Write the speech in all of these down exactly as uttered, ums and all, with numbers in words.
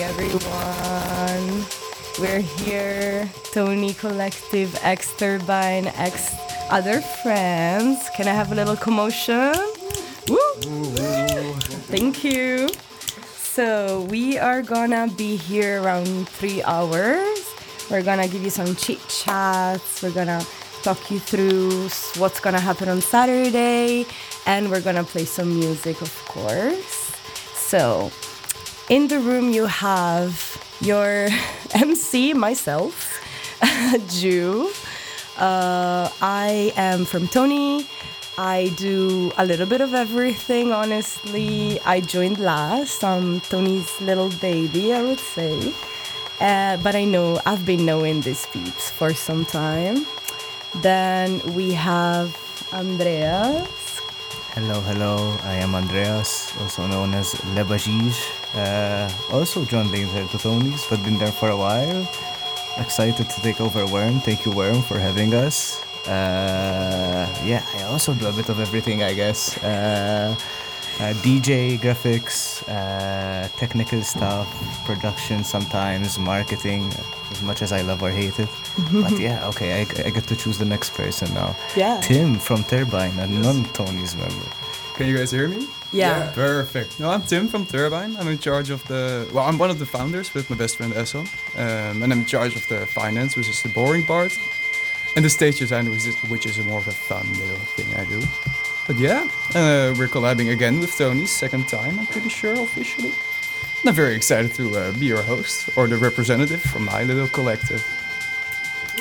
everyone. We're here, Tony Collective, X Turbine, X other friends. Can I have a little commotion? Woo! Thank you. So we are gonna be here around three hours. We're gonna give you some chit chats. We're gonna talk you through what's gonna happen on Saturday, and we're gonna play some music, of course. So in the room you have your M C, myself, Jew. Uh, I am from Tony. I do a little bit of everything, honestly. I joined last. I'm Tony's little baby, I would say. Uh, but I know, I've been knowing these peeps for some time. Then we have Andreas. Hello, hello. I am Andreas, also known as Lebajij. Uh, also joined later to Tony's, but been there for a while. Excited to take over Worm. Thank you, Worm, for having us. Uh, yeah, I also do a bit of everything, I guess. Uh, uh, D J, graphics, uh, technical stuff, production sometimes, marketing, as much as I love or hate it. But yeah, okay, I, I get to choose the next person now. Yeah. Tim from Turbine, a non-Tony's member. Can you guys hear me? Yeah. Yeah. Perfect. No, I'm Tim from Turbine. I'm in charge of the... Well, I'm one of the founders with my best friend Esso. Um, and I'm in charge of the finance, which is the boring part. And the stage design, which is, which is a more of a fun little thing I do. But yeah, uh, we're collabing again with Tony, second time, I'm pretty sure, officially. And I'm very excited to uh, be your host, or the representative from my little collective. Who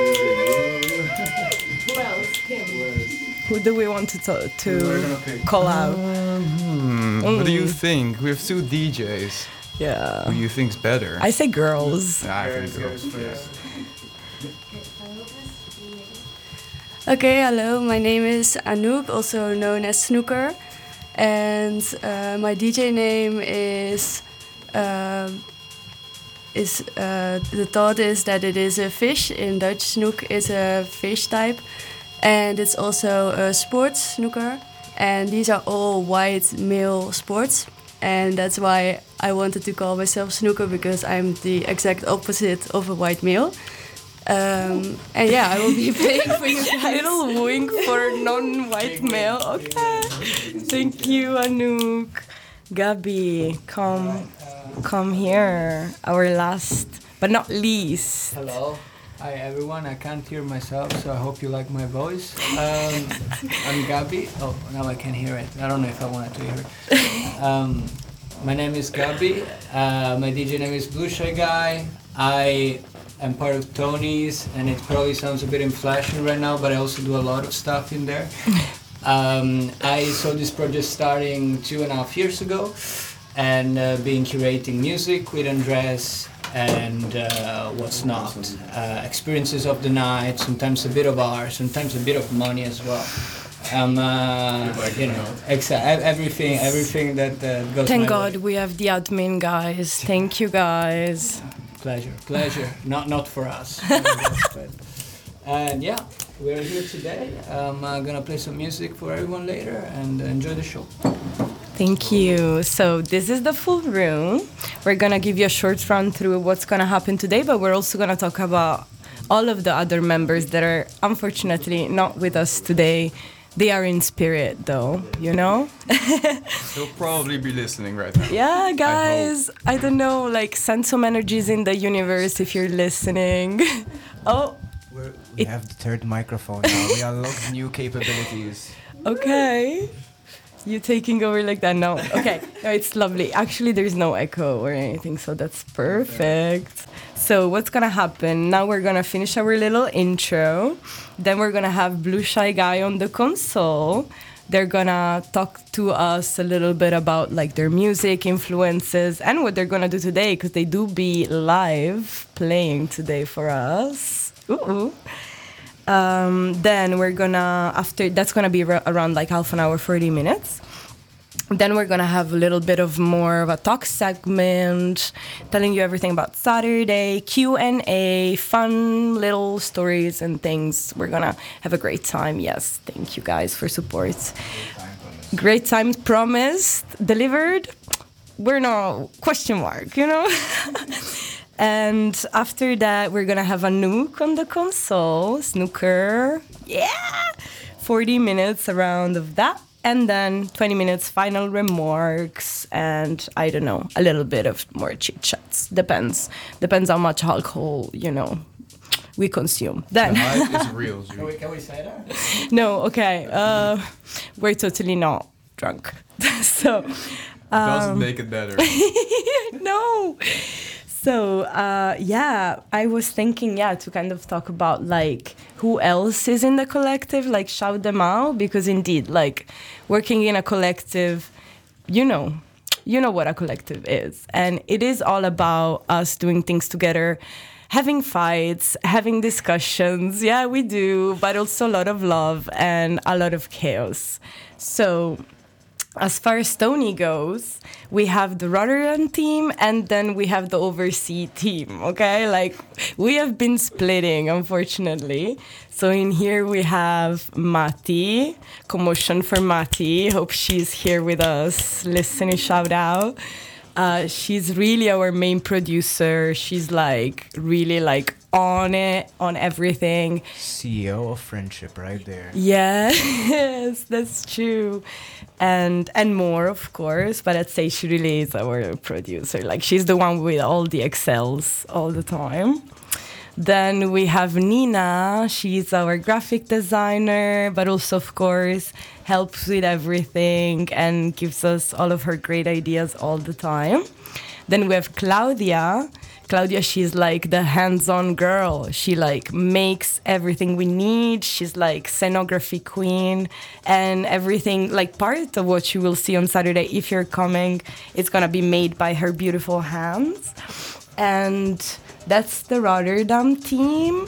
else? Tim. Who do we want to to, to call out? Hmm, Mm. What do you think? We have two D Js. Yeah. Who do you think's better? I say girls. Nah, I think girls. Okay, hello, my name is Anouk, also known as Snooker, and uh, my D J name is, uh, is uh, the thought is that it is a fish, in Dutch snoek is a fish type, and it's also a sports snooker, and these are all white male sports, and that's why I wanted to call myself Snooker, because I'm the exact opposite of a white male. Um, and yeah, I will be playing for you guys. Little wink for non-white male. Okay. Thank you, Anouk. Gabi, come, come here. Our last, but not least. Hello. Hi everyone, I can't hear myself, so I hope you like my voice. Um, I'm Gabi. Oh, now I can hear it. I don't know if I wanted to hear it. Um, my name is Gabi. Uh, my D J name is Blue Shy Guy. I am part of Tony's, and it probably sounds a bit inflation right now, but I also do a lot of stuff in there. Um, I saw this project starting two and a half years ago, and uh, been curating music with Andres and uh, what's not. Uh, experiences of the night, sometimes a bit of art, sometimes a bit of money as well. Um, uh, you know, exa- everything, everything that uh, goes. Thank my God way. we have the admin guys. Thank you guys. Pleasure, pleasure. not not for us. But, and yeah, we're here today. I'm uh, gonna play some music for everyone later, and enjoy the show. Thank you. So this is the full room. We're gonna give you a short run through what's gonna happen today, but we're also gonna talk about all of the other members that are unfortunately not with us today. They are in spirit though, you know? He'll probably be listening right now. Yeah, guys, I, I don't know, like send some energies in the universe if you're listening. Oh, We're, we It- have the third microphone now. We unlocked new capabilities. okay. You taking over like that? No. Okay. No, it's lovely. Actually, there's no echo or anything, so that's perfect. So what's gonna happen? Now we're gonna finish our little intro. Then we're gonna have Blue Shy Guy on the console. They're gonna talk to us a little bit about like their music influences and what they're gonna do today, because they do be live playing today for us. Ooh. Um, then we're gonna, after, that's gonna be ra- around like half an hour, forty minutes. Then we're gonna have a little bit of more of a talk segment, telling you everything about Saturday, Q and A, fun little stories and things. We're gonna have a great time. Yes, thank you guys for support. Great time promised, delivered. we're not question mark, you know? And after that, we're going to have Anouk on the console, snooker. Yeah! forty minutes around of that. And then twenty minutes final remarks and, I don't know, a little bit of more chit-chats. Depends. Depends how much alcohol, you know, we consume. Then The hype is real. Can we, can we say that? no, okay. Uh, we're totally not drunk. So... Doesn't Um, make it better. no. So, uh, yeah, I was thinking, yeah, to kind of talk about, like, who else is in the collective, like, shout them out, because indeed, like, working in a collective, you know, you know what a collective is. And it is all about us doing things together, having fights, having discussions. Yeah, we do, but also a lot of love and a lot of chaos. So... as far as Tony goes, we have the Rotterdam team and then we have the overseas team, okay? Like, we have been splitting, unfortunately. So in here we have Mati, commotion for Mati. Hope she's here with us, listening, shout out. Uh, she's really our main producer. She's like, really like on it, on everything. C E O of Friendship right there. Yes, that's true. And and more, of course, but I'd say she really is our producer. Like, she's the one with all the Excels all the time. Then we have Nina. She's our graphic designer, but also, of course, helps with everything and gives us all of her great ideas all the time. Then we have Claudia. Claudia, she's like the hands-on girl. She like makes everything we need. She's like scenography queen and everything, like part of what you will see on Saturday if you're coming, it's gonna be made by her beautiful hands. And that's the Rotterdam team.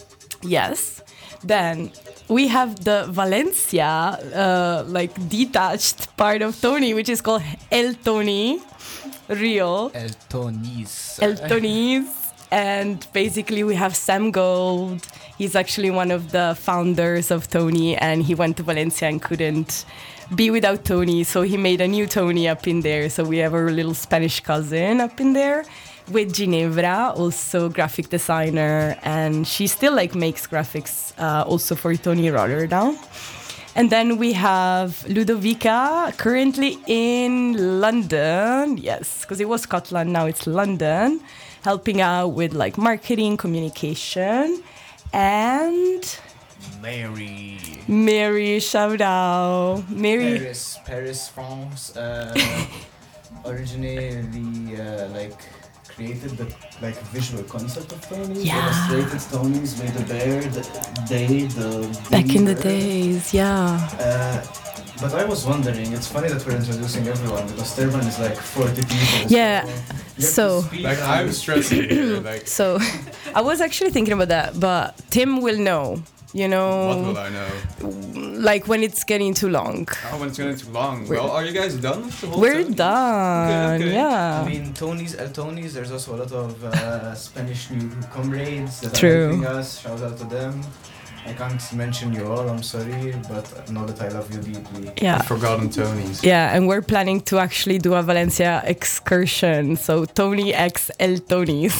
Yes. Then we have the Valencia, uh, like detached part of Tony, which is called El Tony. Real. El Tonis. El Tonis. And basically we have Sam Gold. He's actually one of the founders of Tony, and he went to Valencia and couldn't be without Tony, so he made a new Tony up in there. So we have our little Spanish cousin up in there with Ginevra, also graphic designer, and she still like makes graphics uh, also for Tony Rotterdam. And then we have Ludovica, currently in London. Yes, because it was Scotland, now it's London, helping out with like marketing, communication. And Mary. Mary, shout out. Mary. Paris, Paris, France. Uh, originally, uh, like, created the like visual concept of Tony's. Yeah. Illustrated Tony's with the bear, the day, the Back in the beaver. days, yeah. Uh, but I was wondering, it's funny that we're introducing everyone because Turbine is like forty people. Yeah, So, you have so- to speak Like, on I'm the- stressing here. Like, So I was actually thinking about that, but Tim will know, you know, what will I know? like when it's getting too long. Oh, when it's getting too long. We're- Well, are you guys done with the whole We're thing? done, Okay, okay. yeah. I mean, Tony's, El Tony's, there's also a lot of uh, Spanish new comrades that True. are helping us. Shout out to them. I can't mention you all, I'm sorry, but know that I love you deeply. Yeah. Forgotten Tonys. Yeah, and we're planning to actually do a Valencia excursion. So Tony X El Tonys.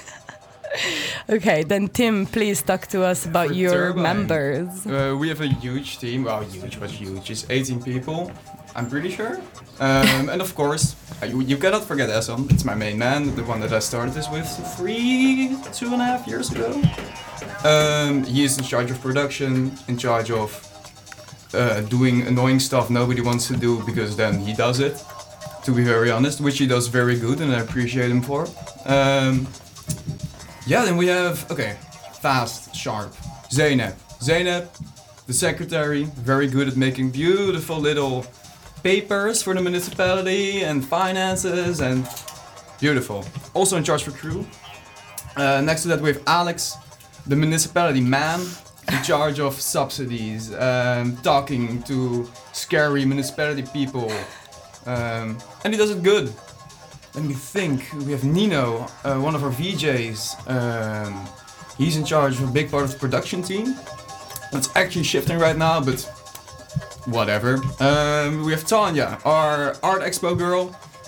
Okay, then Tim, please talk to us about For your Turbine. members. Uh, we have a huge team. Well, huge, but huge. It's eighteen people, I'm pretty sure. Um, and of course, uh, you, you cannot forget Esam. It's my main man, the one that I started this with three, two and a half years ago. Um, he is in charge of production, in charge of uh, doing annoying stuff nobody wants to do because then he does it, to be very honest, which he does very good and I appreciate him for. Um, yeah, then we have, okay, fast, sharp, Zeynep. Zeynep, the secretary, very good at making beautiful little papers for the municipality and finances and beautiful. Also in charge for crew. Uh, next to that we have Alex, the municipality man, in charge of subsidies, um, talking to scary municipality people, um, and he does it good. Let me think. We have Nino, uh, one of our V Js. Um, he's in charge of a big part of the production team. That's actually shifting right now, but whatever. Um, we have Tanya, our art expo girl.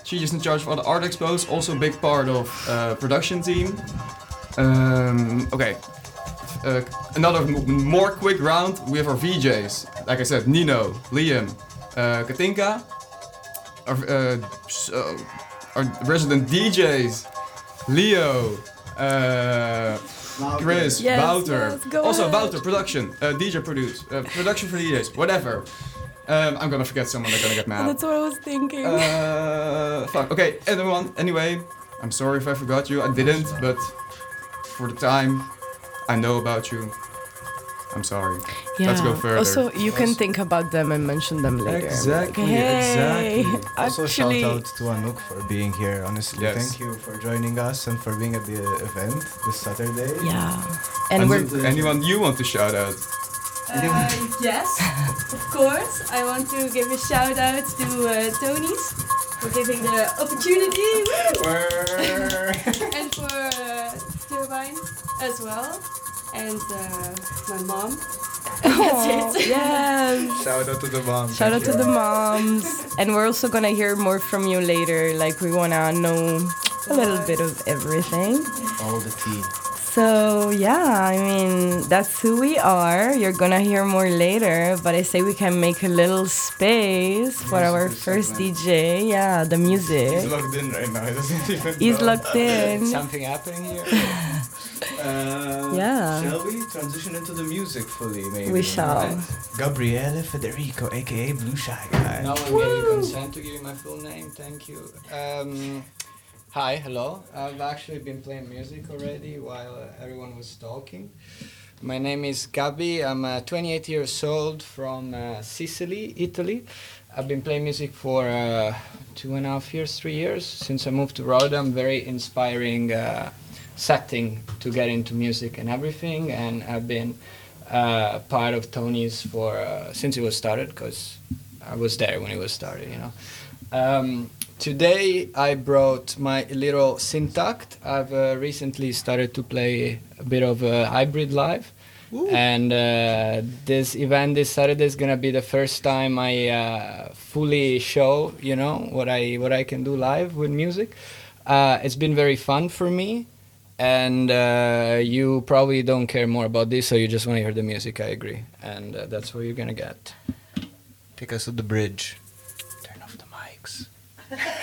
She's in charge of all the art expos, also a big part of uh, production team. Um, okay, uh, another m- more quick round. We have our V Js. Like I said, Nino, Liam, uh, Katinka. Our, uh, s- uh, our resident D Js, Leo, uh, Chris, Yes, Wouter. yes, go also ahead. Wouter, production, uh, D J produce, uh, production for D Js, whatever. Um, I'm gonna forget someone, they're gonna get mad. That's what I was thinking. Uh, fuck. Okay, everyone. Anyway, I'm sorry if I forgot you. I didn't, but for the time I know about you, I'm sorry. Let's go further. Also, you can think about them and mention them later. Exactly, Like, hey, exactly. Also, actually, shout out to Anouk for being here. Honestly, Yes. thank you for joining us and for being at the event this Saturday. yeah. And And we're anyone you want to shout out? Uh, yes, of course. I want to give a shout out to uh, Tony's for giving the opportunity and for uh, Turbine as well, and uh, my mom. oh, That's it. yes. Shout out to the mom. Shout out to the moms. And we're also gonna hear more from you later. Like we wanna know a little bit of everything. all the tea. So yeah, I mean that's who we are. You're gonna hear more later, but I say we can make a little space for our first D J. Yeah, the music. He's logged in right now. He doesn't even He's know. locked in. Something happening here? Uh, Yeah. Shall we transition into the music fully, maybe? We shall. Right. Gabriele Federico, aka Blue Shy Guy. No one gave you consent to give you my full name, thank you. Um, hi, hello. I've actually been playing music already while uh, everyone was talking. My name is Gabi, I'm uh, twenty-eight years old from uh, Sicily, Italy. I've been playing music for uh, two and a half years, three years, since I moved to Rotterdam. Very inspiring uh, setting to get into music and everything, and I've been uh, part of Tony's for uh, since it was started, because I was there when it was started, you know. Um, today I brought my little Syntact. I've uh, recently started to play a bit of a hybrid live, and uh, this event this Saturday is gonna be the first time I uh, fully show, you know, what I what I can do live with music. Uh, it's been very fun for me. And uh, you probably don't care more about this, so you just want to hear the music, I agree. And uh, that's what you're going to get. Take us to the bridge. Turn off the mics.